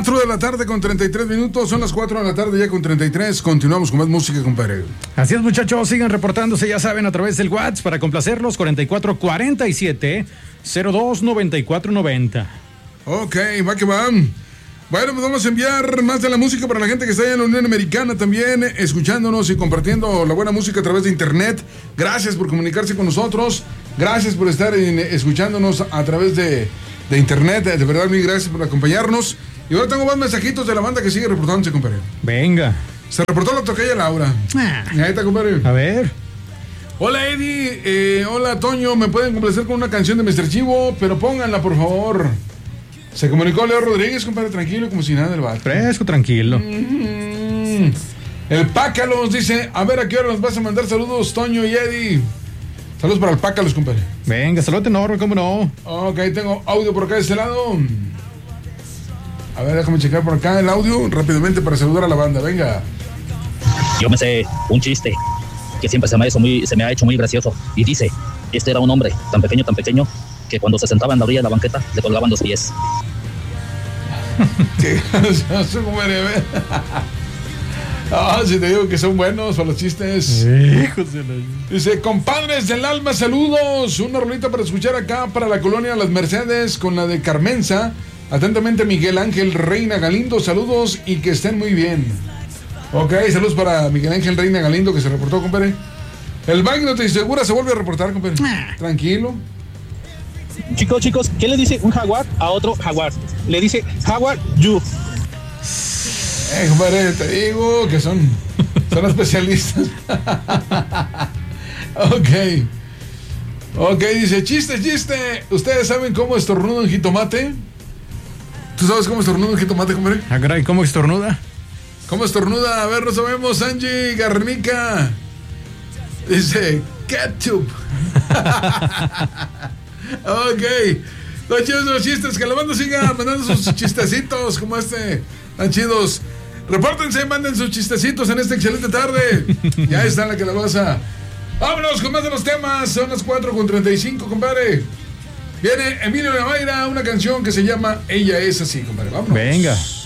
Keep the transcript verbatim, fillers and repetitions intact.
cuatro de la tarde con treinta y tres minutos, son las cuatro de la tarde ya con treinta y tres, continuamos con más música, compadre. Así es, muchachos, sigan reportándose, ya saben, a través del WhatsApp para complacerlos, cuarenta y cuatro cuarenta y siete cero dos noventa y cuatro noventa. Ok, va que va. Bueno, pues vamos a enviar más de la música para la gente que está allá en la Unión Americana también, escuchándonos y compartiendo la buena música a través de internet. Gracias por comunicarse con nosotros, gracias por estar en, escuchándonos a través de, de internet, de verdad, mil gracias por acompañarnos. Y ahora tengo más mensajitos de la banda que sigue reportándose, compadre. Venga. Se reportó la tocaya Laura. Ah. Ahí está, compadre. A ver. Hola, Eddie. Eh, hola, Toño. ¿Me pueden complacer con una canción de mister Chivo? Pero pónganla, por favor. Se comunicó Leo Rodríguez, compadre, tranquilo, como si nada del vato. Fresco, tranquilo. Mm-hmm. El Pácalos dice, a ver, ¿a qué hora nos vas a mandar saludos, Toño y Eddie? Saludos para el Pácalos, compadre. Venga, saludos enorme, cómo no. Ok, tengo audio por acá de este lado. A ver, déjame checar por acá el audio rápidamente para saludar a la banda, venga. Yo me sé un chiste que siempre se me ha hecho muy, se me ha hecho muy gracioso. Y dice, este era un hombre tan pequeño, tan pequeño, que cuando se sentaba en la orilla de la banqueta, le colgaban los pies. Qué gracioso, compadre. Ah, si te digo que son buenos para los chistes. Hijos de la... Dice, compadres del alma, saludos. Una rolita para escuchar acá para la colonia Las Mercedes con la de Carmenza. Atentamente, Miguel Ángel Reina Galindo, saludos y que estén muy bien. Ok, saludos para Miguel Ángel Reina Galindo que se reportó, compadre. El Magno te segura se vuelve a reportar, compadre. Tranquilo. Chicos, chicos, ¿qué le dice un jaguar a otro jaguar? Le dice, jaguar, you. Eh, compadre, te digo que son, son especialistas. Ok. Ok, dice, chiste, chiste. ¿Ustedes saben cómo estornuda un jitomate? ¿Tú sabes cómo estornuda un jitomate, compadre? Ah, caray, ¿cómo estornuda? ¿Cómo estornuda? A ver, no sabemos. Angie Garnica dice, ketchup. Ok. Los chidos de los chistes, que la banda siga mandando sus chistecitos como este, tan chidos. Repórtense, manden sus chistecitos en esta excelente tarde. Ya está la que la vas a... Vámonos con más de los temas. Son las cuatro con treinta y cinco, compadre. Viene Emilio Navaira, una canción que se llama Ella es así, compadre. Vámonos. Venga.